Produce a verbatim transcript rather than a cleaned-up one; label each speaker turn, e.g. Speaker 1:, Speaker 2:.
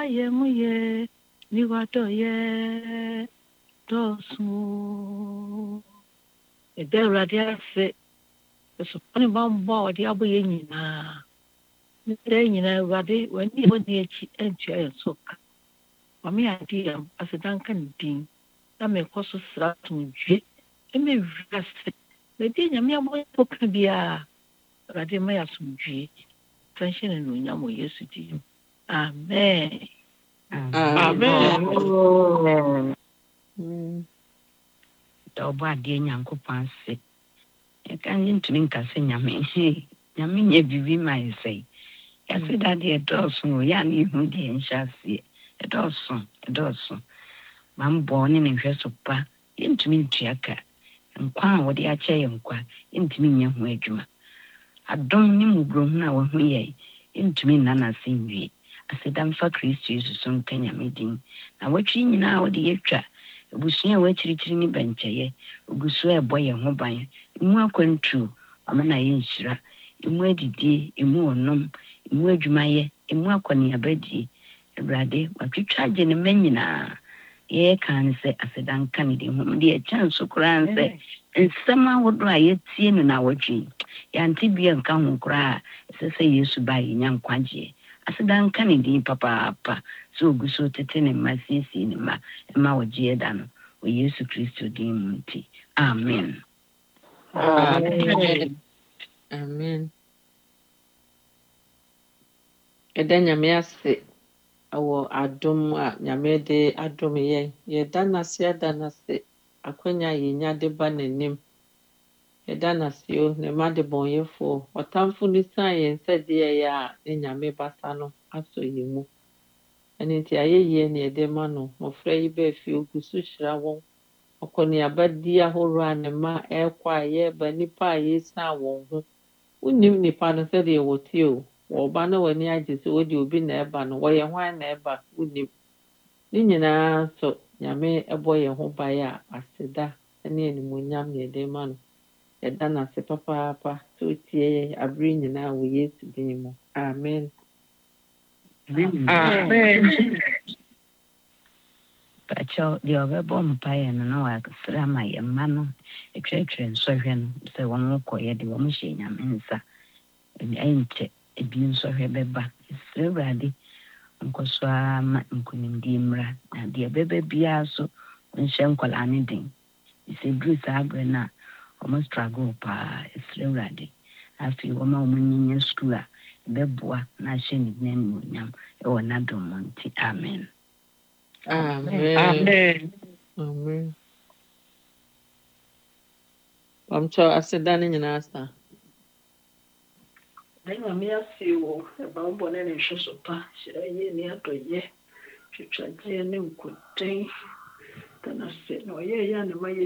Speaker 1: ye muye ni wato ye dosu ede radia se so oni bambo odi abo ye nyina ne nyina wade wani woni echi entua so ka mami adi am asedan kan din na me koso sra tunje e me wiase le di nyame abo ka bia rade ma yasumdwe sanshine no nyamo Yesu di amen
Speaker 2: Amen.
Speaker 3: Da oba de nyankopon se e kan ntumi nkase nyame nyame nye bibi mai sei ya se da de doso ya ni hu de nhyase e doso e doso mambo ne ne hweso pa ntumi ntuaka nkwa a wode ache ye nkwa ntumi nya hu adwuma adom ne mubro hu na wo hu ye ntumi nana senwie asedam fa Kristo Jesus so nkanya medin na watwi nyina wode yetwa ebusua wa chirichiri ni bencheye ogusu ebo ye ho ban mu akwantu amana ye nhyira emu adidi emu onom emu adwumaye emu akoni abadi Ewurade watwitwa je ne manyina ye kan se asedan kan de ho de e chance kuran se nsema wodo a yetie no na watwi yanti bia nka ho kura se se Yesu ba ye nyankwaje asedan kan de papa papa so ogusu tete ne masisi ne ma ma waje da no o Yesu Kristo din munti amen
Speaker 2: Amen. Amen. Eda nyame ase awo adom a nyame de adom ye ye danase adanase akwanya ye nya de ba nanim eda nase o ne ma de bonyefo otamfo ni san ye nse de ya ne nyame basa no aso ye mu eni ti ayeye ne de ma no mofra yi ba fi ogusu hira won okoni abadi ahoro anema ekwa ye ba nipa ye san won ho unim nipa no se de wote o wo ba na wani agye se wodi obi na eba no wo ye hwan na eba unim ni nyina so nyame ebo ye ho ba ya aseda ene animonyam ne de ma no eda na se papa papa so tie abri nyina wo Yesu din mu amen.
Speaker 1: amen
Speaker 3: Pacho de obebo mpaye no na wa kasra ma ye ma no etwetwe nsɔhwɛ no sɛ wɔn kɔ ye de wɔn hyɛ nyame nsa ɛnkyɛ ebi nsɔhwɛ bɛba Ewurade nkɔso ama nkonimdi mmra na de bɛba bia so nhyɛ nkɔla ne den sɛ duru saa abere na wɔn struggle pa Ewurade afi wɔn a wɔn nyanya school a bɛboa na hyɛ ne nan mu nyam ɛwɔ n'adom nti amen.
Speaker 2: Amen.
Speaker 1: amen
Speaker 2: Amen. Pamcho aseda ne nyina asa.
Speaker 1: Nina mia siwo ba mbo ne nhweso pa hyira ye ni adoye twitwaje ne nkuten tana se no ye ya ne ma